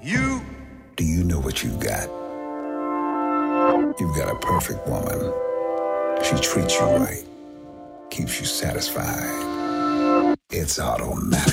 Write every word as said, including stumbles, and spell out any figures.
You. Do you know what you've got? You've got a perfect woman. She treats you right, keeps you satisfied. It's automatic.